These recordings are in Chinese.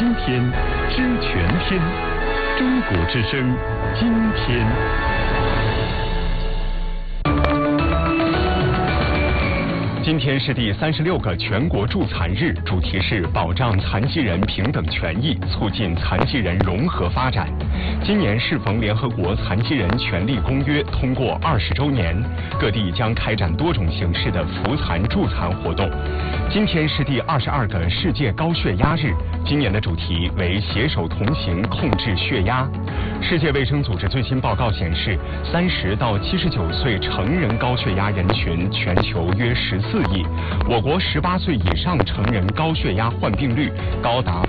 今天，知全天。中国之声，今天。今天是第36个全国助残日，主题是保障残疾人平等权益，促进残疾人融合发展。今年适逢联合国残疾人权利公约通过20周年，各地将开展多种形式的扶残助残活动。今天是第22个世界高血压日，今年的主题为携手同行控制血压。世界卫生组织最新报告显示，30到79岁成人高血压人群全球约14亿，我国18岁以上成人高血压患病率高达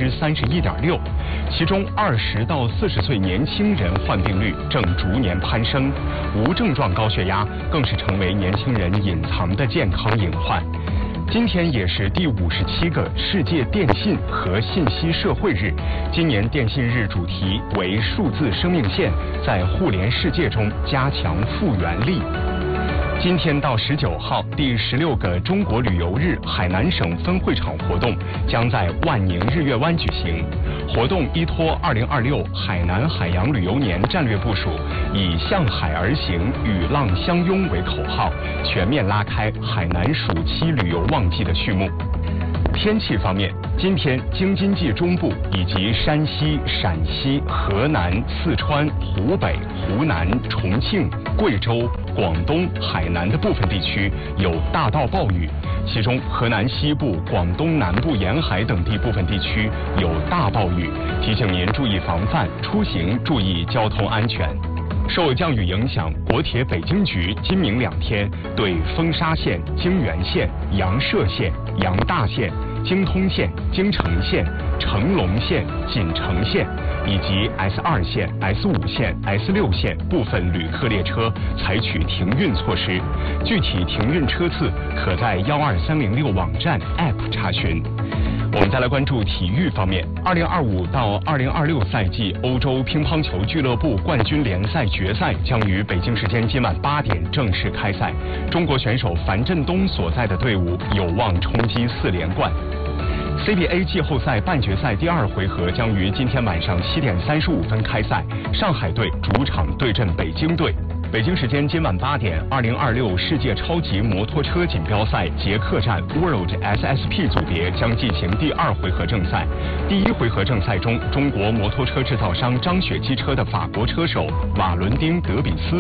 31.6%，其中20到40岁年轻人患病率正逐年攀升，无症状高血压更是成为年轻人隐藏的健康隐患。今天也是第57个世界电信和信息社会日，今年电信日主题为数字生命线，在互联世界中加强复原力。今天到19号，第16个中国旅游日海南省分会场活动将在万宁日月湾举行。活动依托2026海南海洋旅游年战略部署，以向海而行，与浪相拥为口号，全面拉开海南暑期旅游旺季的序幕。天气方面，今天京津冀中部以及山西、陕西、河南、四川、湖北、湖南、重庆、贵州、广东、海南的部分地区有大到暴雨，其中河南西部、广东南部沿海等地部分地区有大暴雨，提醒您注意防范，出行注意交通安全。受降雨影响，国铁北京局今明2天对丰沙县、泾源县、阳涉县、阳大县、京通县、京城县、成龙县、锦城县以及 S2线、S5线、S6线部分旅客列车采取停运措施，具体停运车次可在12306网站 App 查询。我们再来关注体育方面，2025到2026赛季欧洲乒乓球俱乐部冠军联赛决赛将于北京时间今晚8点正式开赛，中国选手樊振东所在的队伍有望冲击4连冠。CBA 季后赛半决赛第2回合将于今天晚上7点35分开赛，上海队主场对阵北京队。北京时间今晚8点，2026世界超级摩托车锦标赛捷克站 World SSP 组别将进行第2回合正赛。第1回合正赛中，中国摩托车制造商张雪机车的法国车手瓦伦丁·德比斯